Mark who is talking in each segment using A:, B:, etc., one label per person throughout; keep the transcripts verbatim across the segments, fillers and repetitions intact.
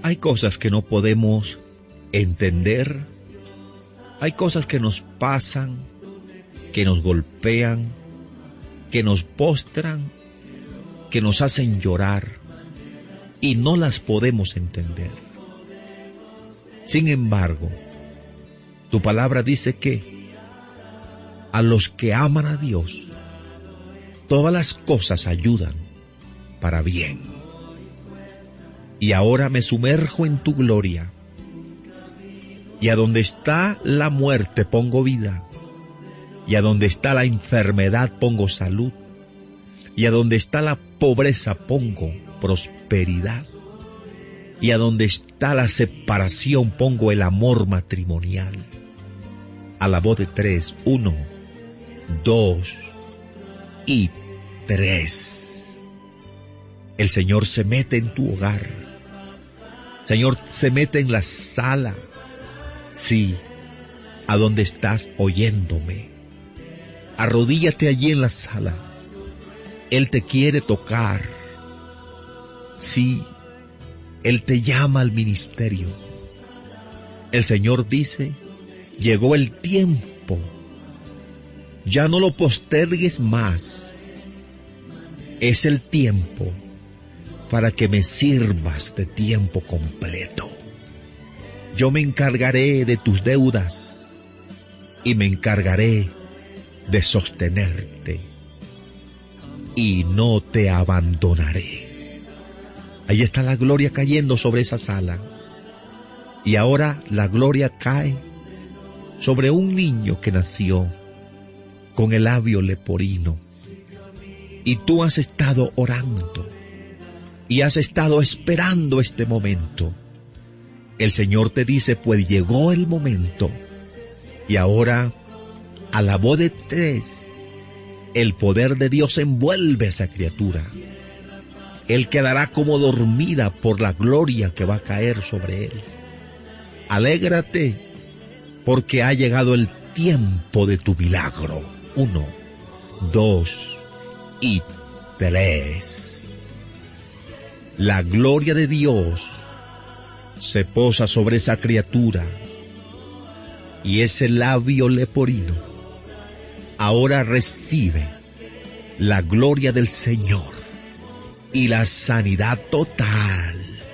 A: Hay cosas que no podemos entender, hay cosas que nos pasan, que nos golpean, que nos postran, que nos hacen llorar y no las podemos entender. Sin embargo, tu palabra dice que a los que aman a Dios, todas las cosas ayudan para bien. Y ahora me sumerjo en tu gloria, y a donde está la muerte pongo vida, y a donde está la enfermedad pongo salud, y a donde está la pobreza pongo prosperidad, y a donde está la separación pongo el amor matrimonial. A la voz de tres, uno, dos y tres. El Señor se mete en tu hogar. Señor, se mete en la sala. Sí, a donde estás oyéndome. Arrodíllate allí en la sala. Él te quiere tocar. Sí, Él te llama al ministerio. El Señor dice, llegó el tiempo. Ya no lo postergues más. Es el tiempo para que me sirvas de tiempo completo. Yo me encargaré de tus deudas y me encargaré de sostenerte y no te abandonaré. Ahí está la gloria cayendo sobre esa sala. Y ahora la gloria cae sobre un niño que nació con el labio leporino. Y tú has estado orando y has estado esperando este momento. El Señor te dice, pues llegó el momento. Y ahora, a la voz de tres, el poder de Dios envuelve a esa criatura. Él quedará como dormida por la gloria que va a caer sobre él. Alégrate, porque ha llegado el tiempo de tu milagro. Uno, dos y tres. La gloria de Dios se posa sobre esa criatura y ese labio leporino ahora recibe la gloria del Señor y la sanidad total.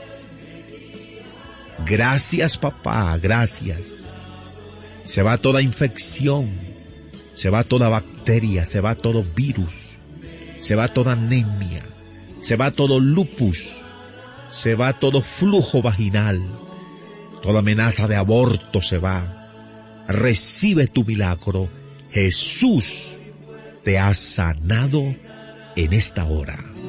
A: Gracias, papá, gracias. Se va toda infección, se va toda bacteria, se va todo virus, se va toda anemia, se va todo lupus, se va todo flujo vaginal, toda amenaza de aborto se va. Recibe tu milagro. Jesús te ha sanado en esta hora.